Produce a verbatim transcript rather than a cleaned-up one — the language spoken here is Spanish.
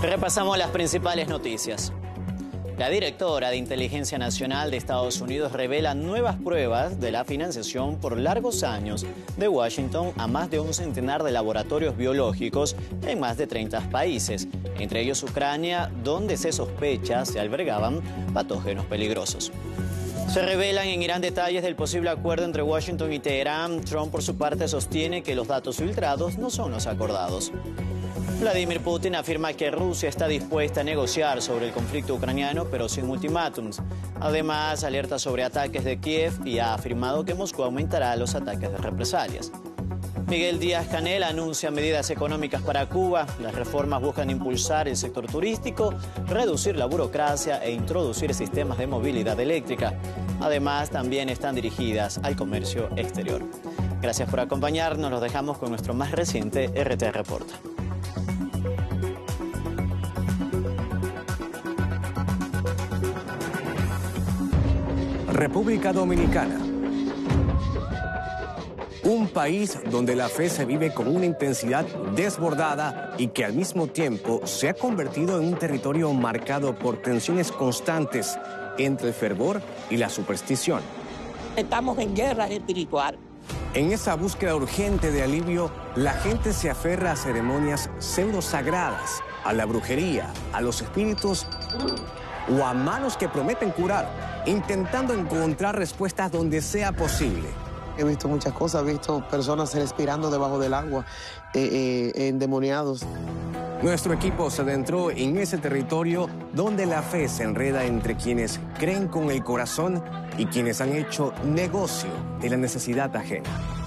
Repasamos las principales noticias. La directora de Inteligencia Nacional de Estados Unidos revela nuevas pruebas de la financiación por largos años de Washington a más de un centenar de laboratorios biológicos en más de treinta países, entre ellos Ucrania, donde se sospecha se albergaban patógenos peligrosos. Se revelan en Irán detalles del posible acuerdo entre Washington y Teherán. Trump, por su parte, sostiene que los datos filtrados no son los acordados. Vladimir Putin afirma que Rusia está dispuesta a negociar sobre el conflicto ucraniano, pero sin ultimátums. Además, alerta sobre ataques de Kiev y ha afirmado que Moscú aumentará los ataques de represalias. Miguel Díaz-Canel anuncia medidas económicas para Cuba. Las reformas buscan impulsar el sector turístico, reducir la burocracia e introducir sistemas de movilidad eléctrica. Además, también están dirigidas al comercio exterior. Gracias por acompañarnos. Los dejamos con nuestro más reciente R T Reporta. República Dominicana. Un país donde la fe se vive con una intensidad desbordada y que al mismo tiempo se ha convertido en un territorio marcado por tensiones constantes entre el fervor y la superstición. Estamos en guerra espiritual. En esa búsqueda urgente de alivio, la gente se aferra a ceremonias pseudosagradas, a la brujería, a los espíritus o a manos que prometen curar, intentando encontrar respuestas donde sea posible. He visto muchas cosas, he visto personas respirando debajo del agua, eh, eh, endemoniados. Nuestro equipo se adentró en ese territorio donde la fe se enreda entre quienes creen con el corazón y quienes han hecho negocio de la necesidad ajena.